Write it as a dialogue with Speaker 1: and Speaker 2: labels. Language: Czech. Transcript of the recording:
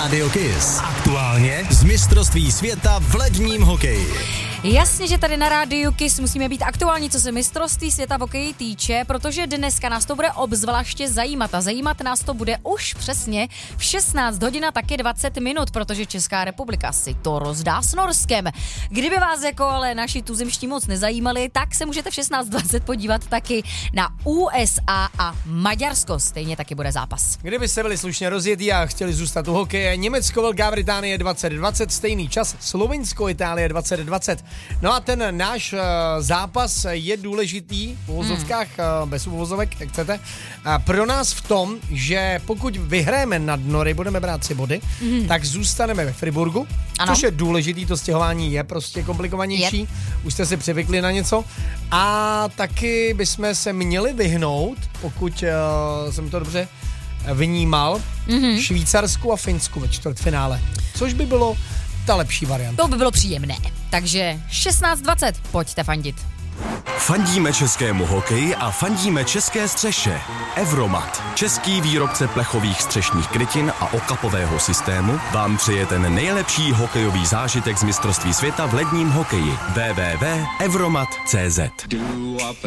Speaker 1: Rádio Kiss. Aktuálně z mistrovství světa v ledním hokeji.
Speaker 2: Jasně, že tady na Rádiu Kiss musíme být aktuální, co se mistrovství světa v hokeji týče, protože dneska nás to bude obzvláště zajímat a zajímat nás to bude už přesně v 16 hodin a taky 20 minut, protože Česká republika si to rozdá s Norskem. Kdyby vás jako ale naši tuzemští moc nezajímali, tak se můžete v 16:20 podívat taky na USA a Maďarsko, stejně taky bude zápas.
Speaker 3: Kdyby se byli slušně rozjetí a chtěli zůstat u hokeje, Německo, Velká Británie 2020, stejný čas, Slovinsko, Itálie 2020. No a ten náš zápas je důležitý, v uvozovkách, bez uvozovek, jak chcete, pro nás v tom, že pokud vyhráme nad Nory, budeme brát 3 body, tak zůstaneme ve Friburgu, což je důležitý, to stěhování je prostě komplikovanější, už jste si přivykli na něco a taky bychom se měli vyhnout, pokud jsem to dobře vnímal, Švýcarsku a Finsku ve čtvrtfinále, což by bylo ta lepší varianta.
Speaker 2: To by bylo příjemné. Takže 16:20, pojďte fandit.
Speaker 1: Fandíme českému hokeji a fandíme české střeše. Evromat, český výrobce plechových střešních krytin a okapového systému, vám přeje ten nejlepší hokejový zážitek z mistrovství světa v ledním hokeji. www.evromat.cz